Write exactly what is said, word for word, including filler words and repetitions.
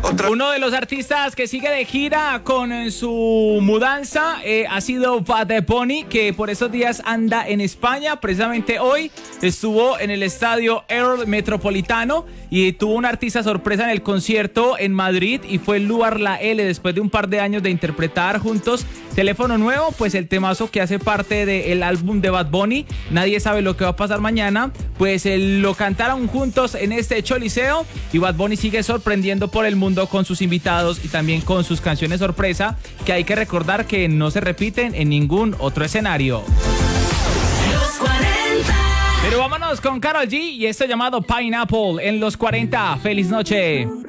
Uno de los artistas que sigue de gira con eh, su mudanza eh, ha sido Bad Bunny, que por esos días anda en España. Precisamente hoy estuvo en el estadio Air Metropolitano y tuvo un artista sorpresa en el concierto en Madrid y fue Luar La L, después de un par de años de interpretar juntos Teléfono Nuevo, pues el temazo que hace parte del álbum de Bad Bunny, Nadie Sabe Lo Que Va a Pasar Mañana, pues eh, lo cantaron juntos en este Choliseo y Bad Bunny sigue sorprendiendo por el mundo con sus invitados y también con sus canciones sorpresa, que hay que recordar que no se repiten en ningún otro escenario. Los cuarenta. Pero vámonos con Karol G y esto llamado Pineapple en los cuarenta. ¡Feliz noche!